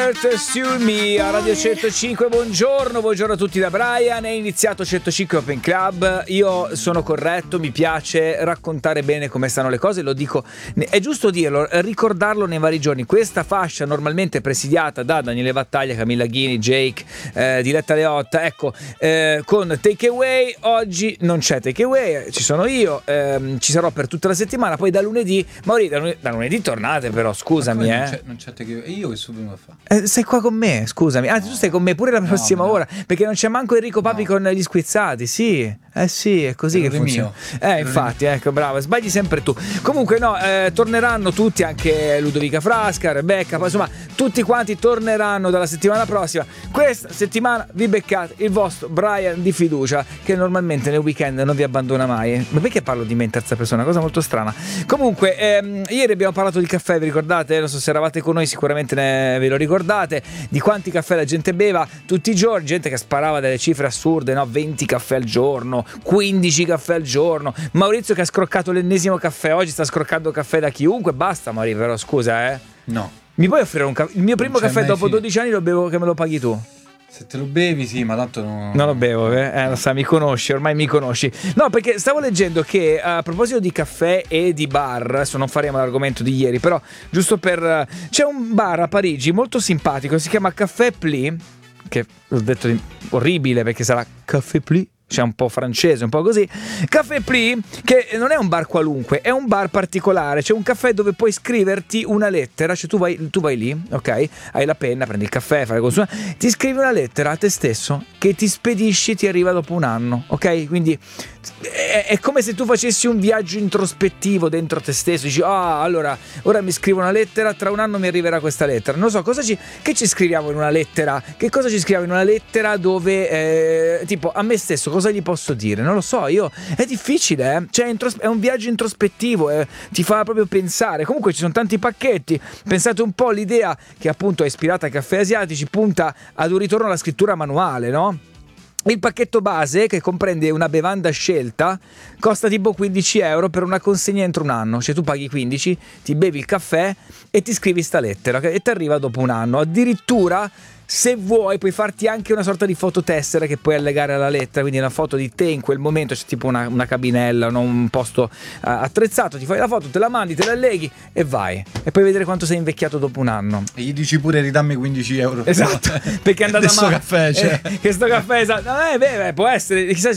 Curtis You Me a Radio 105. Buongiorno a tutti da Brian. È iniziato 105 Open Club. Io sono corretto, mi piace raccontare bene come stanno le cose, lo dico, è giusto dirlo, ricordarlo nei vari giorni. Questa fascia normalmente presidiata da Daniele Battaglia, Camilla Ghini, Jake, Diletta Leotta, ecco, con Takeaway. Oggi non c'è Takeaway, ci sono io, ci sarò per tutta la settimana. Poi da lunedì, da lunedì tornate, però scusami, non c'è Takeaway. E io che sono venuto a fare? Sei qua con me, scusami. Anzi, tu stai con me pure la prossima ora, perché non c'è manco Enrico Papi con gli squizzati. Sì, sì, è così che funziona. Infatti, ecco, bravo, sbagli sempre tu. Comunque no, torneranno tutti, anche Ludovica Frasca, Rebecca, poi insomma tutti quanti torneranno dalla settimana prossima. Questa settimana vi beccate il vostro Brian di fiducia, che normalmente nel weekend non vi abbandona mai. Ma perché parlo di me in terza persona? Cosa molto strana. Comunque, ieri abbiamo parlato di caffè, vi ricordate? Non so se eravate con noi, sicuramente ve lo ricordate, di quanti caffè la gente beva tutti i giorni, gente che sparava delle cifre assurde, no? 20 caffè al giorno, 15 caffè al giorno. Maurizio che ha scroccato l'ennesimo caffè, oggi sta scroccando caffè da chiunque. Basta, Maurizio, però scusa, No. Mi puoi offrire un caffè? Il mio primo caffè dopo 12 anni lo bevo, che me lo paghi tu. Se te lo bevi, sì, ma tanto non lo bevo, lo sai, mi conosci, ormai mi conosci. No, perché stavo leggendo che a proposito di caffè e di bar, adesso non faremo l'argomento di ieri, però giusto per... c'è un bar a Parigi molto simpatico, si chiama Café Pli, che ho detto orribile perché sarà Café Pli, c'è un po' francese, un po' così. Café Pli, che non è un bar qualunque, è un bar particolare. C'è un caffè dove puoi scriverti una lettera, cioè tu vai lì, ok? Hai la penna, prendi il caffè, fai le cose, ti scrivi una lettera a te stesso che ti spedisci, ti arriva dopo un anno, ok? Quindi è come se tu facessi un viaggio introspettivo dentro te stesso. Dici, allora, ora mi scrivo una lettera, tra un anno mi arriverà questa lettera. Non so, che ci scriviamo in una lettera? Che cosa ci scriviamo in una lettera dove, tipo, a me stesso, cosa gli posso dire? Non lo so, è difficile, Cioè, è un viaggio introspettivo, ti fa proprio pensare. Comunque ci sono tanti pacchetti. Pensate un po', l'idea che appunto è ispirata ai caffè asiatici punta ad un ritorno alla scrittura manuale, no? Il pacchetto base, che comprende una bevanda scelta, costa tipo 15 euro per una consegna entro un anno. Cioè tu paghi 15, ti bevi il caffè e ti scrivi sta lettera, e ti arriva dopo un anno. Addirittura, se vuoi, puoi farti anche una sorta di fototessera che puoi allegare alla lettera, quindi una foto di te in quel momento, c'è tipo una cabinella, un posto attrezzato, ti fai la foto, te la mandi, te la alleghi e vai. E puoi vedere quanto sei invecchiato dopo un anno. E gli dici pure ridammi 15 euro. Esatto, perché è andata male. Caffè, cioè. Questo caffè, esatto. Può essere, chissà